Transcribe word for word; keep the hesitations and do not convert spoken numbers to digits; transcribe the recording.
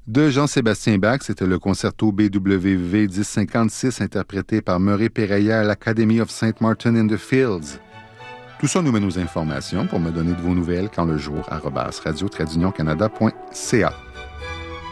De Jean-Sébastien Bach, c'était le concerto B W V dix cinquante-six interprété par Murray Pereira à l'Academy of Saint Martin in the Fields. Tout ça nous mène aux informations pour me donner de vos nouvelles quand le jour arobase radio trait d'union canada point c a.